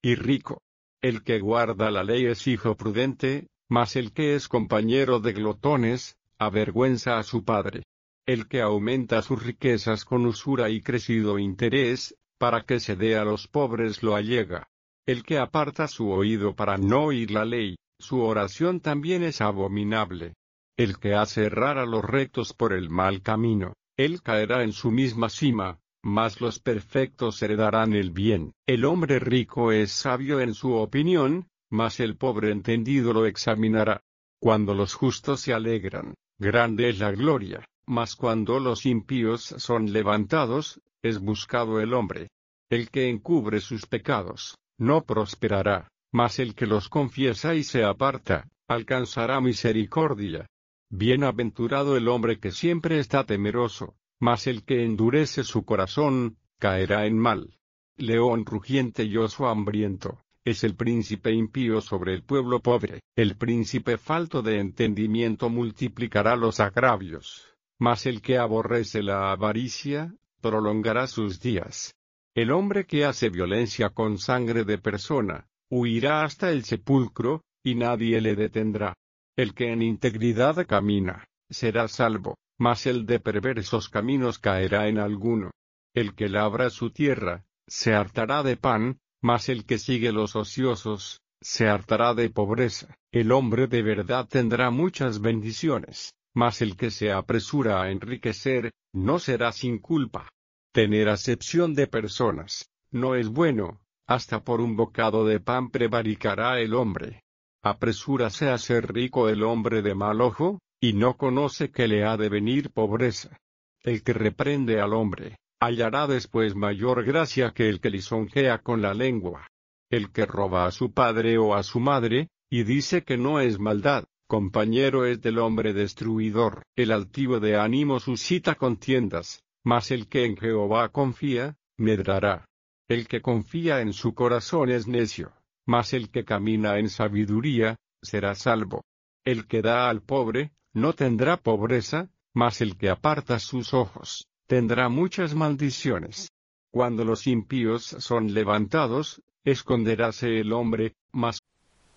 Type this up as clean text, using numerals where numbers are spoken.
y rico. El que guarda la ley es hijo prudente, mas el que es compañero de glotones, avergüenza a su padre. El que aumenta sus riquezas con usura y crecido interés, para que se dé a los pobres lo allega. El que aparta su oído para no oír la ley, su oración también es abominable. El que hace errar a los rectos por el mal camino, él caerá en su misma cima, mas los perfectos heredarán el bien. El hombre rico es sabio en su opinión, mas el pobre entendido lo examinará. Cuando los justos se alegran, grande es la gloria, mas cuando los impíos son levantados, es buscado el hombre. El que encubre sus pecados, no prosperará, mas el que los confiesa y se aparta, alcanzará misericordia. Bienaventurado el hombre que siempre está temeroso, mas el que endurece su corazón, caerá en mal. León rugiente y oso hambriento, es el príncipe impío sobre el pueblo pobre. El príncipe falto de entendimiento multiplicará los agravios, mas el que aborrece la avaricia, prolongará sus días. El hombre que hace violencia con sangre de persona, huirá hasta el sepulcro, y nadie le detendrá. El que en integridad camina, será salvo, mas el de perversos caminos caerá en alguno. El que labra su tierra, se hartará de pan, mas el que sigue los ociosos, se hartará de pobreza. El hombre de verdad tendrá muchas bendiciones, mas el que se apresura a enriquecer, no será sin culpa. Tener acepción de personas, no es bueno, hasta por un bocado de pan prevaricará el hombre. Apresúrase a ser rico el hombre de mal ojo, y no conoce que le ha de venir pobreza. El que reprende al hombre, hallará después mayor gracia que el que lisonjea con la lengua. El que roba a su padre o a su madre, y dice que no es maldad, compañero es del hombre destruidor. El altivo de ánimo suscita contiendas, mas el que en Jehová confía, medrará. El que confía en su corazón es necio, mas el que camina en sabiduría, será salvo. El que da al pobre, no tendrá pobreza, mas el que aparta sus ojos, tendrá muchas maldiciones. Cuando los impíos son levantados, esconderáse el hombre, mas